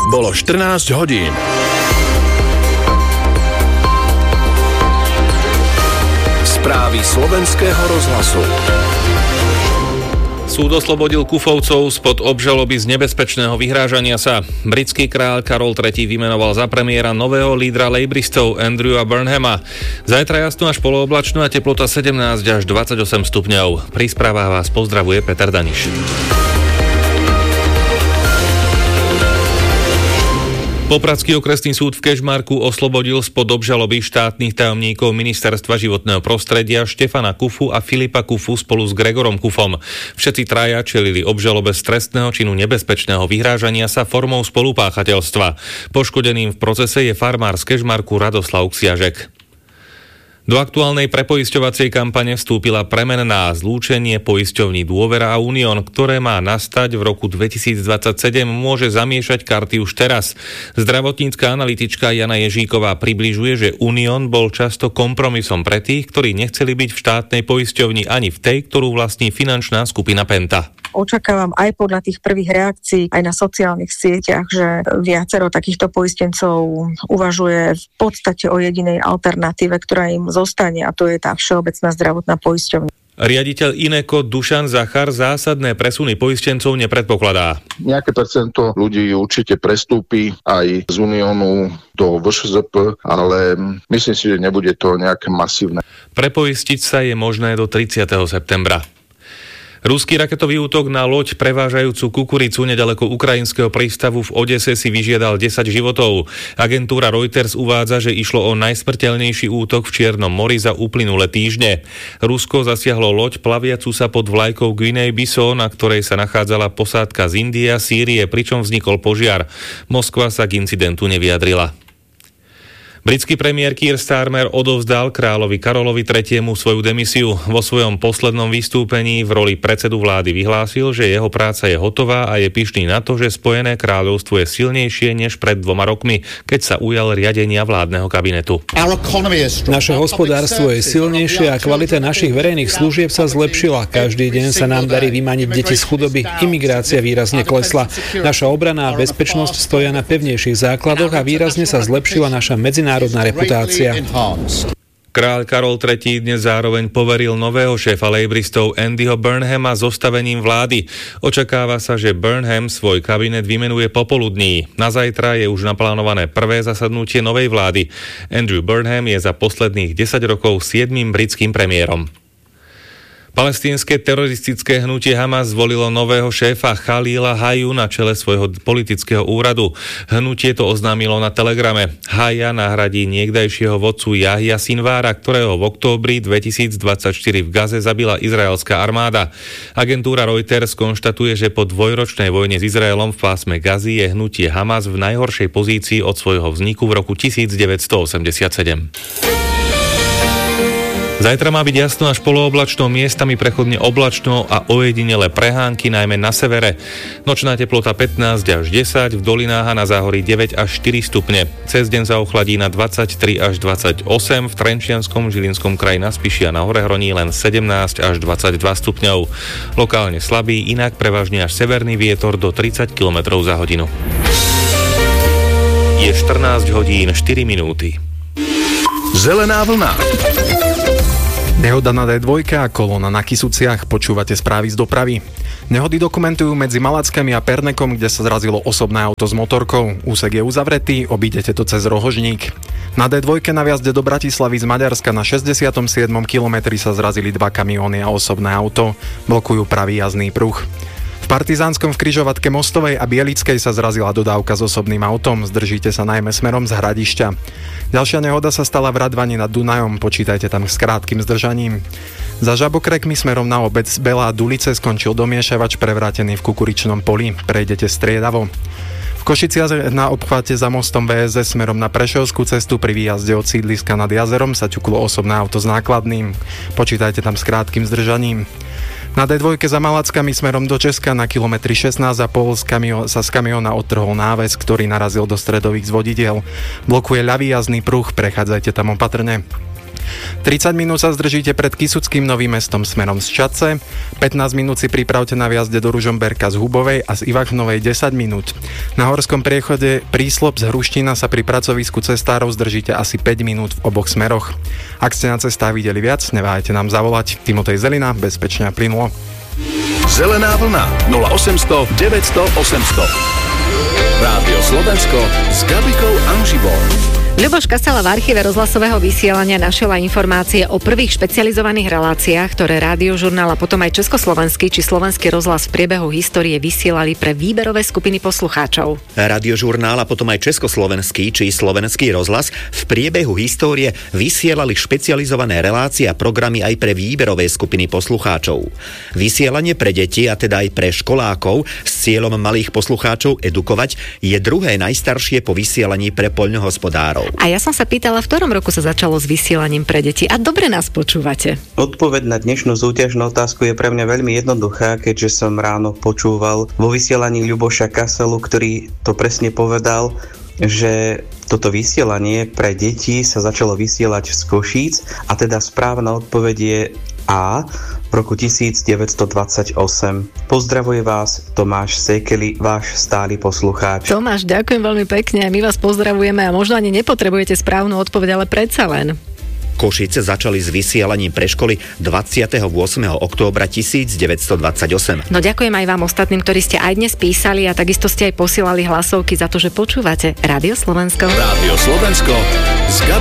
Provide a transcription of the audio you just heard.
Bolo 14 hodín. Správy slovenského rozhlasu. Súd oslobodil Kufovcov spod obžaloby z nebezpečného vyhrážania sa. Britský kráľ Karol III vymenoval za premiéra nového lídra lejbristov Andrewa Burnhama. Zajtra jasno až polooblačno a teplota 17 až 28 stupňov. Pri správach vás pozdravuje Peter Daniš. Popradský okresný súd v Kežmarku oslobodil spod obžaloby štátnych tajomníkov Ministerstva životného prostredia Štefana Kufu a Filipa Kufu spolu s Gregorom Kufom. Všetci traja čelili obžalobe z trestného činu nebezpečného vyhrážania sa formou spolupáchateľstva. Poškodeným v procese je farmár z Kežmarku Radoslav Ksiažek. Do aktuálnej prepoisťovacej kampane vstúpila premenná zlúčenie poisťovní Dôvera a Unión, ktoré má nastať v roku 2027, môže zamiešať karty už teraz. Zdravotnícka analytička Jana Ježíková približuje, že Unión bol často kompromisom pre tých, ktorí nechceli byť v štátnej poisťovni ani v tej, ktorú vlastní finančná skupina Penta. Očakávam aj podľa tých prvých reakcií aj na sociálnych sieťach, že viacero takýchto poistencov uvažuje v podstate o jedinej alternatíve, ktorá im zostane, a to je tá Všeobecná zdravotná poisťovňa. Riaditeľ Ineko Dušan Zachar zásadné presuny poistencov nepredpokladá. Nejaké percento ľudí určite prestúpi aj z Uniónu do VŠZP, ale myslím si, že nebude to nejaké masívne. Prepoistiť sa je možné do 30. septembra. Ruský raketový útok na loď prevážajúcu kukuricu nedaleko ukrajinského prístavu v Odese si vyžiadal 10 životov. Agentúra Reuters uvádza, že išlo o najsmrteľnejší útok v Čiernom mori za uplynulé týždne. Rusko zasiahlo loď plaviacu sa pod vlajkou Guinea-Bissau, na ktorej sa nachádzala posádka z Indie a Sýrie, pričom vznikol požiar. Moskva sa k incidentu nevyjadrila. Britský premiér Keir Starmer odovzdal kráľovi Karolovi III svoju demisiu. Vo svojom poslednom vystúpení v roli predsedu vlády vyhlásil, že jeho práca je hotová a je pyšný na to, že Spojené kráľovstvo je silnejšie než pred 2 rokmi, keď sa ujal riadenia vládneho kabinetu. Naše hospodárstvo je silnejšie a kvalita našich verejných služieb sa zlepšila. Každý deň sa nám darí vymaniť deti z chudoby, imigrácia výrazne klesla. Naša obrana a bezpečnosť stoja na pevnejších základoch a výrazne sa zlepšila naša medzinárodná reputácia. Kráľ Karol III dnes zároveň poveril nového šéfa lejbristov Andyho Burnhama zostavením vlády. Očakáva sa, že Burnham svoj kabinet vymenuje popoludní. Na zajtra je už naplánované prvé zasadnutie novej vlády. Andrew Burnham je za posledných 10 rokov 7. britským premiérom. Palestínske teroristické hnutie Hamas zvolilo nového šéfa Chalíla Haju na čele svojho politického úradu. Hnutie to oznámilo na Telegrame. Haja nahradí niekdajšieho vodcu Jahja Sinvára, ktorého v októbri 2024 v Gaze zabila izraelská armáda. Agentúra Reuters konštatuje, že po dvojročnej vojne s Izraelom v pásme Gazy je hnutie Hamas v najhoršej pozícii od svojho vzniku v roku 1987. Zajtra má byť jasno až polooblačno, miestami prechodne oblačno a ojedinele prehánky, najmä na severe. Nočná teplota 15 až 10, v dolinách a na záhorí 9 až 4 stupne. Cez deň sa ochladí na 23 až 28, v Trenčianskom, Žilinskom kraji na Spiši a na Horehroní len 17 až 22 stupňov. Lokálne slabý, inak prevažne až severný vietor do 30 km za hodinu. Je 14 hodín 4 minúty. Zelená vlna. Nehoda na D2 a kolóna na Kysuciach. Počúvate správy z dopravy. Nehody dokumentujú medzi Malackami a Pernekom, kde sa zrazilo osobné auto s motorkou. Úsek je uzavretý, obídete to cez Rohožník. Na D2 na viazde do Bratislavy z Maďarska na 67. kilometri sa zrazili 2 kamióny a osobné auto. Blokujú pravý jazdný pruh. V Partizánskom v križovatke Mostovej a Bielickej sa zrazila dodávka s osobným autom. Zdržíte sa najmä smerom z Hradišťa. Ďalšia nehoda sa stala v Radvani nad Dunajom, počítajte tam s krátkym zdržaním. Za Žabokrekmi smerom na obec Belá Dulice skončil domiešavač prevrátený v kukuričnom poli. Prejdete striedavo. V Košiciach na obchvate za mostom VSS smerom na Prešovskú cestu pri výjazde od sídliska nad jazerom sa ťuklo osobné auto s nákladným. Počítajte tam s krátkym zdržaním. Na D2 za Malackami smerom do Česka na kilometri 16,5 sa z kamióna odtrhol náves, ktorý narazil do stredových zvodidiel. Blokuje ľavý jazdný pruh, prechádzajte tam opatrne. 30 minút sa zdržíte pred Kysuckým Novým Mestom smerom z Čadce, 15 minút si pripravte na viazde do Ružomberka z Hubovej a z Ivachnovej 10 minút. Na horskom priechode Príslop z Hruština sa pri pracovisku cestárov zdržíte asi 5 minút v oboch smeroch. Ak ste na cestách videli viac, neváhajte nám zavolať. Timotej Zelina, bezpečne a plynulo. Zelená vlna 0800 900 800. Rádio Slovensko s Gabikou Anžibou. Ľuboš Kasala v archíve rozhlasového vysielania našiel informácie o prvých špecializovaných reláciách, ktoré Rádiožurnál a potom aj Československý či Slovenský rozhlas v priebehu histórie vysielali pre výberové skupiny poslucháčov. Rádiožurnál a potom aj Československý či Slovenský rozhlas v priebehu histórie vysielali špecializované relácie a programy aj pre výberové skupiny poslucháčov. Vysielanie pre deti a teda aj pre školákov s cieľom malých poslucháčov edukovať je druhé najstaršie po vysielaní pre poľnohospodárov. A ja som sa pýtala, v ktorom roku sa začalo s vysielaním pre deti a dobre nás počúvate. Odpoveď na dnešnú súťažnú otázku je pre mňa veľmi jednoduchá, keďže som ráno počúval vo vysielaní Ľuboša Kasalu, ktorý to presne povedal, že toto vysielanie pre deti sa začalo vysielať z Košíc a teda správna odpoveď je A, v roku 1928. Pozdravuje vás Tomáš Sekeli, váš stály poslucháč. Tomáš, ďakujem veľmi pekne, my vás pozdravujeme a možno ani nepotrebujete správnu odpoveď, ale predsa len. Košice začali s vysielaním pre školy 28. októbra 1928. No ďakujem aj vám ostatným, ktorí ste aj dnes písali a takisto ste aj posielali hlasovky za to, že počúvate Rádio Slovensko. Rádio Slovensko s